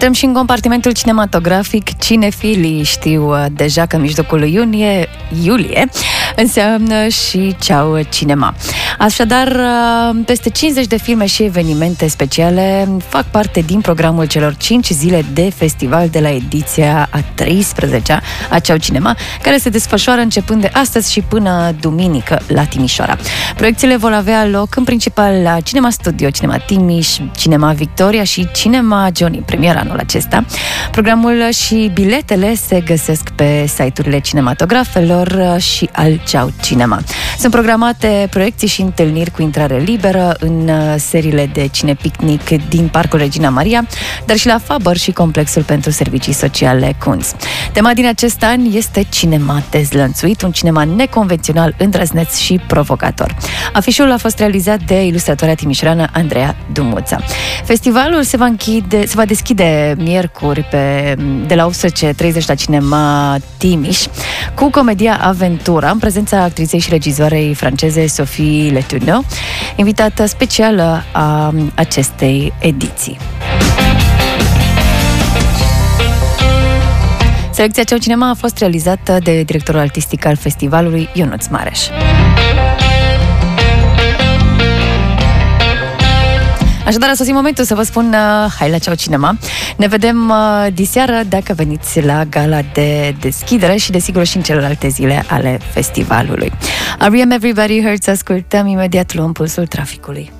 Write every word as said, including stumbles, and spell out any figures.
Intrăm și în compartimentul cinematografic. Cinefilii știu deja că în mijlocul lui iunie, iulie înseamnă și Ceau Cinema. Așadar, peste cincizeci de filme și evenimente speciale fac parte din programul celor cinci zile de festival de la ediția a treisprezecea a Ceau Cinema, care se desfășoară începând de astăzi și până duminică la Timișoara. Proiecțiile vor avea loc în principal la Cinema Studio, Cinema Timiș, Cinema Victoria și Cinema Johnny, premiera anul acesta. Programul și biletele se găsesc pe site-urile cinematografelor și al Ceau Cinema. Sunt programate proiecții și întâlniri cu intrare liberă în seriile de cinepicnic din Parcul Regina Maria, dar și la Faber și Complexul pentru Servicii Sociale Kunz. Tema din acest an este Cinema dezlănțuit, un cinema neconvențional, îndrăzneț și provocator. Afișul a fost realizat de ilustratoarea timișoreană Andreea Dumuța. Festivalul se va, închide, se va deschide miercuri pe, de la optsprezece și treizeci la Cinema Timiș cu comedia Aventura, în prezența actriței și regizoarei franceze Sophie Letourneau, invitată specială a acestei ediții. Selecția Ceau Cinema a fost realizată de directorul artistic al festivalului, Ionuț Mareș. Așadar, a sosit momentul să vă spun uh, hai la Ceau Cinema. Ne vedem uh, diseară dacă veniți la gala de deschidere și, desigur, și în celelalte zile ale festivalului. R E M Everybody Hurts, ascultăm imediat, luăm pulsul traficului.